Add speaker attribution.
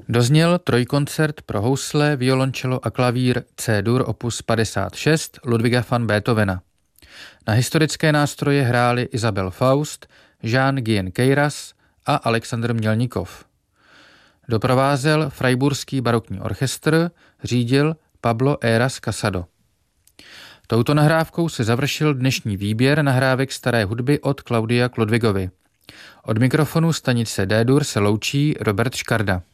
Speaker 1: Dozněl trojkoncert pro housle, violončelo a klavír C-dur opus 56 Ludwiga van Beethovena. Na historické nástroje hráli Isabel Faust, Jean-Guyen Queyras a Alexandr Mělnikov. Doprovázel Freiburský barokní orchestr, řídil Pablo Eras Casado. Touto nahrávkou se završil dnešní výběr nahrávek staré hudby od Klaudia Klodvigovy. Od mikrofonu stanice D-dur se loučí Robert Škarda.